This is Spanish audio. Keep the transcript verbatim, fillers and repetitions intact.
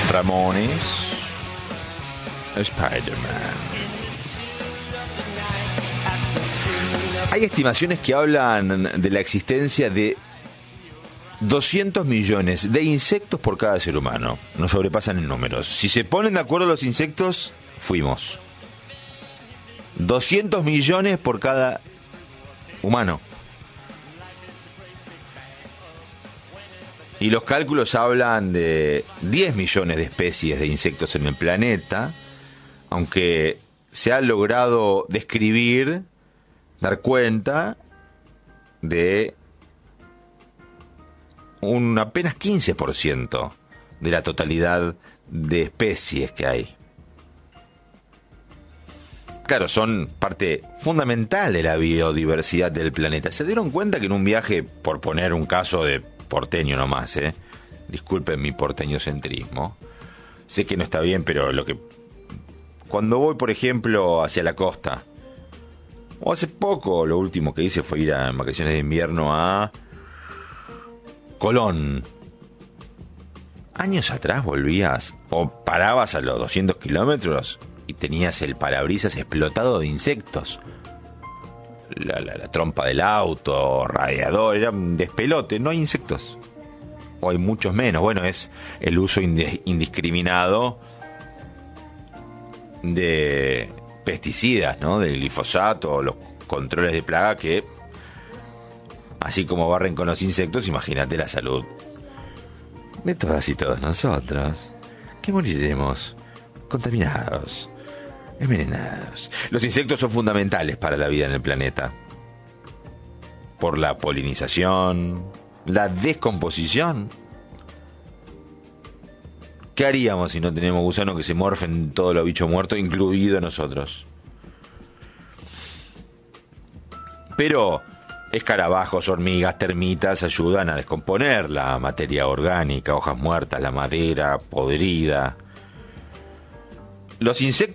Ramones, Spider-Man. Hay estimaciones que hablan de la existencia de doscientos millones de insectos por cada ser humano. Nos sobrepasan en números. Si se ponen de acuerdo los insectos, fuimos. doscientos millones por cada humano. Y los cálculos hablan de diez millones de especies de insectos en el planeta, aunque se ha logrado describir, dar cuenta de un apenas quince por ciento de la totalidad de especies que hay. Claro, son parte fundamental de la biodiversidad del planeta. ¿Se dieron cuenta que en un viaje, por poner un caso de porteño nomás, eh? disculpen mi porteñocentrismo, sé que no está bien, pero lo que cuando voy, por ejemplo, hacia la costa, o hace poco, lo último que hice fue ir a, en vacaciones de invierno a Colón. Años atrás volvías o parabas a los doscientos kilómetros y tenías el parabrisas explotado de insectos. La, la, la trompa del auto, radiador, era un despelote. No hay insectos, o hay muchos menos. Bueno, es el uso indiscriminado de pesticidas, ¿no? Del glifosato, los controles de plaga que, así como barren con los insectos, imagínate la salud de todas y todos nosotros, que moriremos contaminados, envenenados. Los insectos son fundamentales para la vida en el planeta, por la polinización, la descomposición. ¿Qué haríamos si no tenemos gusanos que se morfen todos los bichos muertos, incluido nosotros? Pero escarabajos, hormigas, termitas ayudan a descomponer la materia orgánica, hojas muertas, la madera podrida. Los insectos